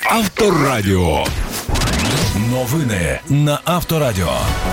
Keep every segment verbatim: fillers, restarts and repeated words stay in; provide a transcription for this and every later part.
Авторадіо. Новини на Авторадіо.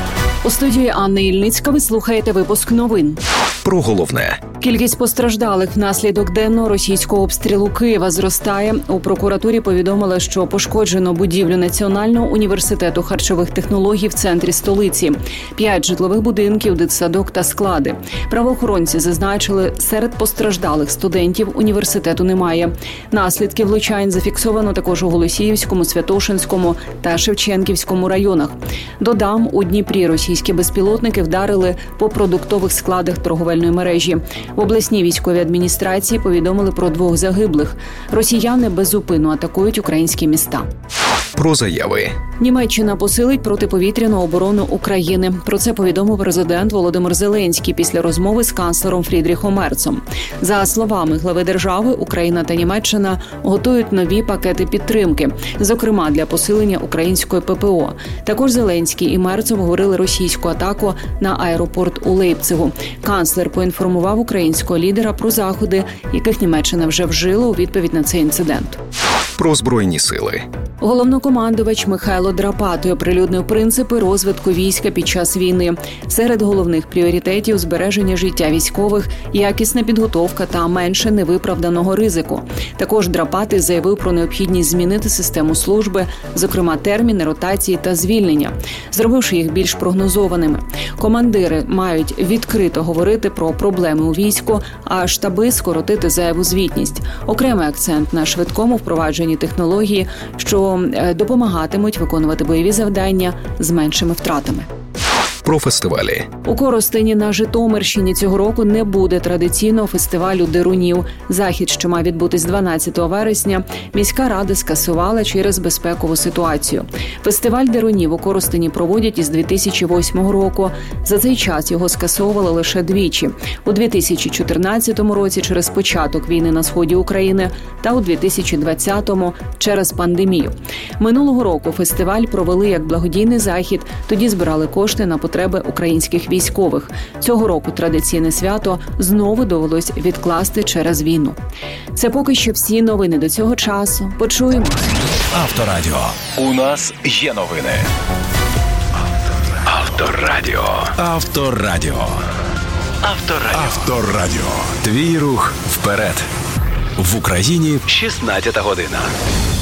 У студії Анна Ільницька ви слухаєте випуск новин. Про головне. Кількість постраждалих внаслідок денного російського обстрілу Києва зростає. У прокуратурі повідомили, що пошкоджено будівлю Національного університету харчових технологій в центрі столиці. П'ять житлових будинків, дитсадок та склади. Правоохоронці зазначили, серед постраждалих студентів університету немає. Наслідки влучань зафіксовано також у Голосіївському, Святошинському та Шевченківському районах. Додам, у Дніпрі російські безпілотники вдарили по продуктових складах торговельної мережі. В обласній військовій адміністрації повідомили про двох загиблих. Росіяни безупинно атакують українські міста. Про заяви. Німеччина посилить протиповітряну оборону України. Про це повідомив президент Володимир Зеленський після розмови з канцлером Фрідріхом Мерцом. За словами глави держави, Україна та Німеччина готують нові пакети підтримки, зокрема для посилення української ППО. Також Зеленський і Мерц обговорили російську атаку на аеропорт у Лейпцигу. Канцлер поінформував українського лідера про заходи, яких Німеччина вже вжила у відповідь на цей інцидент. Про Збройні сили. Головнокомандувач Михайло Драпатой оприлюднив принципи розвитку війська під час війни. Серед головних пріоритетів – збереження життя військових, якісна підготовка та менше невиправданого ризику. Також Драпатий заявив про необхідність змінити систему служби, зокрема терміни ротації та звільнення, зробивши їх більш прогнозованими. Командири мають відкрито говорити про проблеми у війську, а штаби скоротити зайву звітність. Окремий акцент на швидкому впровадженні технології, що допомагатимуть виконувати бойові завдання з меншими втратами. Про фестивалі. У Коростені на Житомирщині цього року не буде традиційного фестивалю дерунів. Захід, що мав відбутись дванадцятого вересня, міська рада скасувала через безпекову ситуацію. Фестиваль дерунів у Коростені проводять із дві тисячі восьмого року. За цей час його скасовували лише двічі. У дві тисячі чотирнадцятому році через початок війни на сході України та у дві тисячі двадцятому через пандемію. Минулого року фестиваль провели як благодійний захід, тоді збирали кошти на потреби українських військових. Цього року традиційне свято знову довелось відкласти через війну. Це поки що всі новини до цього часу. Почуємо. Авторадіо. У нас є новини. Авторадіо. Авторадіо. Авторадіо. Авторадіо. Твій рух вперед. В Україні шістнадцята година.